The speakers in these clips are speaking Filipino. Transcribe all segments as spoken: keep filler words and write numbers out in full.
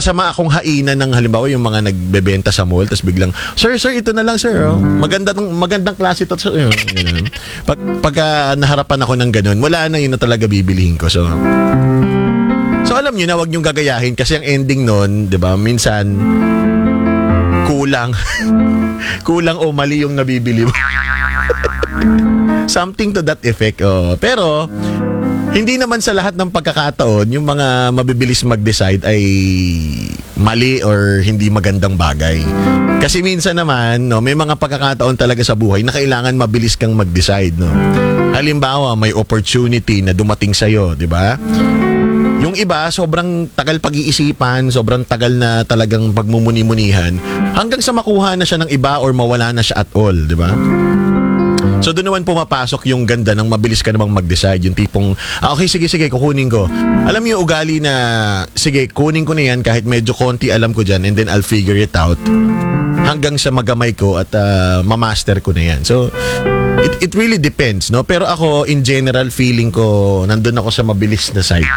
masama akong hainan ng halimbawa yung mga nagbebenta sa mall tapos biglang, sir, sir, ito na lang, sir. Oh. Maganda tong, magandang klase ito. Sir. Ganun. Pag, pagka naharapan ako ng ganun, wala na yun na talaga bibilihin ko. So, so alam nyo na, wag nyong gagayahin kasi ang ending nun, di ba, minsan, kulang. kulang o mali yung nabibili mo. Something to that effect. Oh. Pero, hindi naman sa lahat ng pagkakataon, yung mga mabibilis mag-decide ay mali or hindi magandang bagay. Kasi minsan naman, no, may mga pagkakataon talaga sa buhay na kailangan mabilis kang mag-decide. No? Halimbawa, may opportunity na dumating sa'yo, di ba? Yung iba, sobrang tagal pag-iisipan, sobrang tagal na talagang pagmumuni-munihan, hanggang sa makuha na siya ng iba or mawala na siya at all, di ba? So doon naman pumapasok yung ganda ng mabilis ka namang mag-decide. Yung tipong, ah, okay, sige, sige, kukunin ko. Alam mo yung ugali na, sige, kunin ko na yan kahit medyo konti alam ko dyan and then I'll figure it out. Hanggang sa magamay ko at uh, mamaster ko na yan. So, it, it really depends, no? Pero ako, in general, feeling ko, nandun ako sa mabilis na side.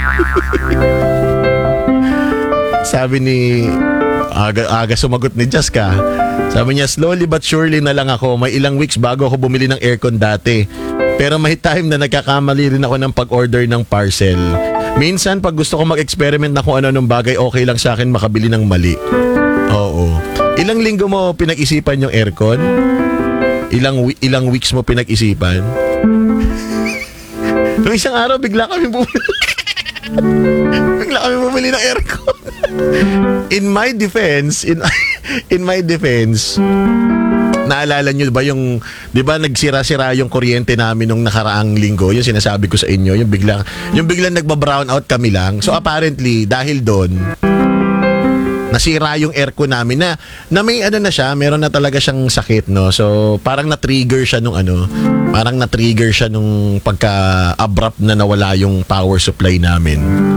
Sabi ni... Aga, aga sumagot ni Jaska. Sabi niya, slowly but surely na lang ako. May ilang weeks bago ako bumili ng aircon dati. Pero may time na nagkakamali rin ako ng pag-order ng parcel. Minsan, pag gusto ko mag-experiment na kung ano-anong bagay, okay lang sa akin makabili ng mali. Oo. Ilang linggo mo pinag-isipan yung aircon? Ilang, ilang weeks mo pinag-isipan? Nung isang araw, bigla kami bumili. bigla kami bumili ng aircon. In my defense, in in my defense, naalala nyo ba yung, di ba nagsira-sira yung kuryente namin nung nakaraang linggo, yung sinasabi ko sa inyo, yung biglang, yung biglang nagba-brown out kami lang. So apparently, dahil doon, nasira yung aircon namin na, na may ano na siya, meron na talaga siyang sakit, no? So parang na-trigger siya nung ano, parang na-trigger siya nung pagka-abrupt na nawala yung power supply namin.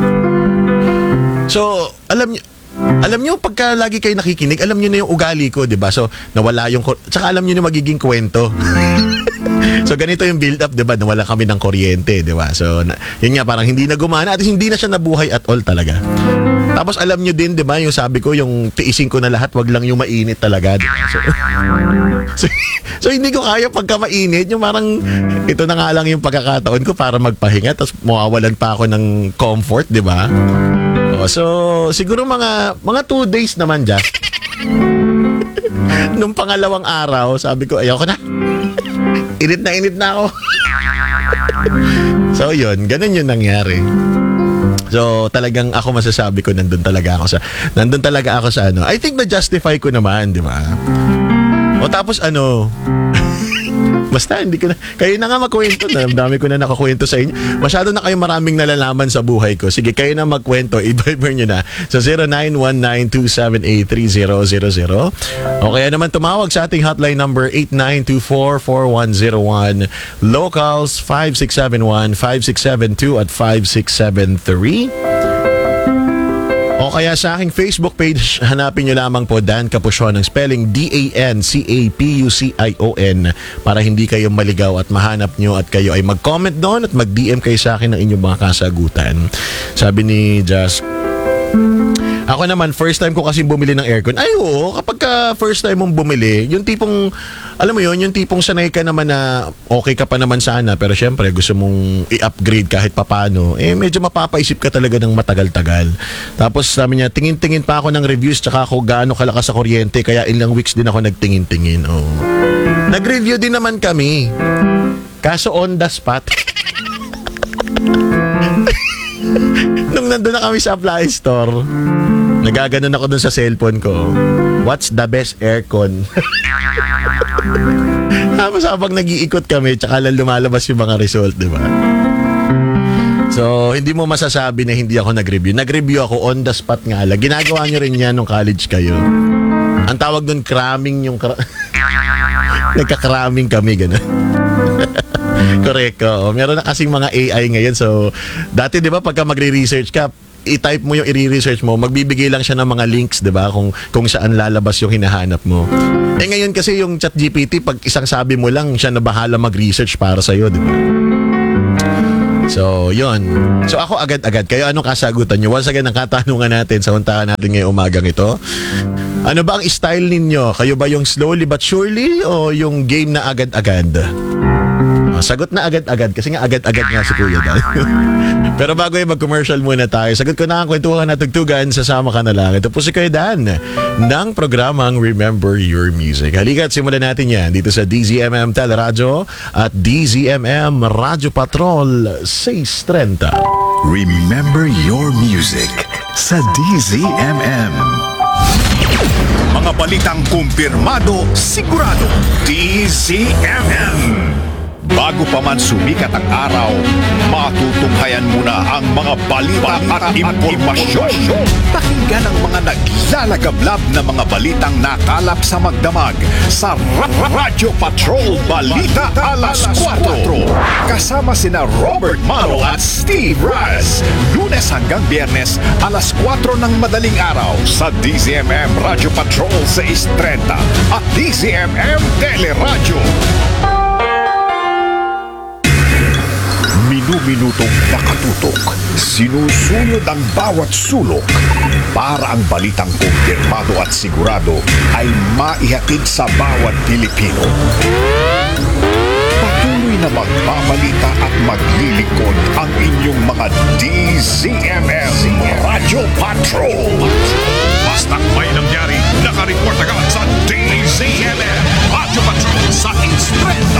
So, alam niyo, alam niyo pagka lagi kayo nakikinig, alam niyo na yung ugali ko, 'di ba? So, nawala yung tsaka alam niyo na magiging kwento. So, ganito yung build up, 'di ba? Nawala kami ng kuryente, 'di ba? So, na, yun nga parang hindi na gumana at hindi na siya nabuhay at all talaga. Tapos alam niyo din, 'di ba, yung sabi ko, yung tiisin ko na lahat, wag lang yung mainit talaga, 'di ba? So, so, so, hindi ko kaya pagka mainit, yung parang ito na nga lang yung pagkakataon ko para magpahinga tapos mawawalan pa ako ng comfort, 'di ba? So, siguro mga mga two days naman dyan. Nung pangalawang araw, sabi ko, ayoko na. Init na init na ako. So, yun. Ganun yung nangyari. So, talagang ako masasabi ko, nandun talaga ako sa, nandun talaga ako sa ano. I think na-justify ko naman, di ba? O tapos ano... Basta, hindi ko na, kayo na nga magkwento na. Dami ko na nakakwento sa inyo. Masyado na kayo maraming nalalaman sa buhay ko. Sige, kayo na magkwento. I-viber nyo na sa zero nine one nine two seven eight three zero zero zero. O kaya naman tumawag sa ating hotline number eight nine two four four one zero one. Locals five six seven one five six seven two at five six seven three. O kaya sa aking Facebook page, hanapin nyo lamang po Dan Capucion ng spelling D A N C A P U C I O N para hindi kayo maligaw at mahanap nyo at kayo ay mag-comment doon at mag-D M kayo sa akin ng inyong mga kasagutan. Sabi ni Just, ako naman, first time ko kasi bumili ng aircon. Ay oo, kapag ka first time mong bumili, yung tipong, alam mo yun, yung tipong sanay ka naman na okay ka pa naman sana, pero syempre gusto mong i-upgrade kahit papano, eh medyo mapapaisip ka talaga ng matagal-tagal. Tapos sabi niya, tingin-tingin pa ako ng reviews tsaka ako gaano kalakas sa kuryente, kaya ilang weeks din ako nagtingin-tingin. Oh. Nag-review din naman kami. Kaso on the spot. Nung nandun na kami sa appliance store, nagaganon ako dun sa cellphone ko. What's the best aircon? Tapos habang nag-iikot kami, tsaka lang lumalabas yung mga result, di ba? So, hindi mo masasabi na hindi ako nag-review. Nag-review ako on the spot nga lang. Ginagawa nyo rin yan nung college kayo. Ang tawag dun, cramming yung... Kra- Nagka-cramming kami, gano'n. Correct. Oh. Meron na kasing mga A I ngayon. So, dati 'di ba pagka magre-research ka, i-type mo yung i-research mo, magbibigay lang siya ng mga links, 'di ba? Kung kung saan lalabas yung hinahanap mo. Eh ngayon kasi yung ChatGPT, pag isang sabi mo lang, siya na bahala mag-research para sa iyo, 'di ba? So, yun. So, ako agad-agad. Kayo, anong kasagutan nyo? Once again, ang katanungan natin sa untahan natin ngayong umagang ito. Ano ba ang style ninyo? Kayo ba yung slowly but surely o yung game na agad-agad? Oh, sagot na agad-agad kasi nga agad-agad nga si Kuya Dan. Pero bago yung mag-commercial muna tayo, sagot ko na ang kwentuhan na tugtugan, sasama ka na lang. Ito po si Kuya Dan ng programang Remember Your Music. Halika at simulan natin yan dito sa D Z M M Teleradyo at D Z M M Radyo Patrol six thirty. Remember Your Music sa D Z M M. Mga balitang kumpirmado, sigurado, D Z M M. Bago pa man sumikat ang araw, matutunghayan muna ang mga balita at impormasyon. Pakinggan ang mga naglalagablab na mga balitang nakalap sa magdamag sa Ra- Ra- Radyo Patrol Balita Alas kwatro. Kasama sina Robert Malo at Steve Raz. Lunes hanggang Biyernes, alas kwatro ng madaling araw sa D Z M M Radyo Patrol six thirty at D Z M M Teleradyo. Minu-minutong nakatutok, sinusunod ang bawat sulok para ang balitang kumpirmado at sigurado ay maihatid sa bawat Pilipino. Patuloy na magbabalita at maglilingkod ang inyong mga D Z M M Radio Patrol. Basta't may nangyari, nakareport agad sa D Z M M Radio Patrol sa Instrenta.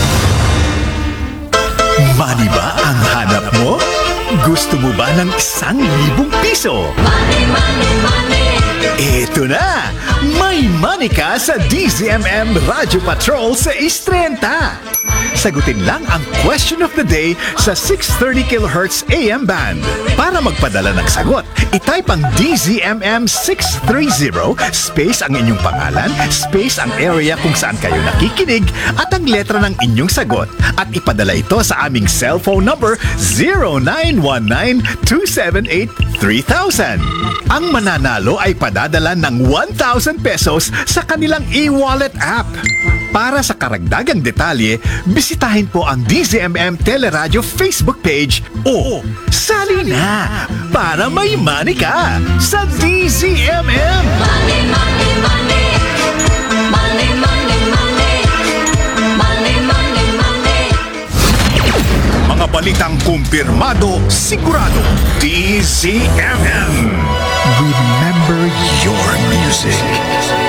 Money ba ang hanap mo? Gusto mo ba ng isang libong piso? Money, money, money. Eto na! May money ka sa D Z M M Radio Patrol sa Istrenta. Sagutin lang ang question of the day sa six thirty kilohertz A M band. Para magpadala ng sagot, itype ang D Z M M six thirty space ang inyong pangalan, space ang area kung saan kayo nakikinig at ang letra ng inyong sagot at ipadala ito sa aming cellphone number zero nine one nine two seven eight three thousand. Ang mananalo ay padadala ng one thousand pesos sa kanilang e-wallet app. Para sa karagdagang detalye, bisitahin po ang D Z M M Teleradyo Facebook page o sali na para may money ka sa D Z M M. Money, money, money. Money, money, money. Money, money, money. Mga balitang kumpirmado, sigurado, D Z M M. Remember your music.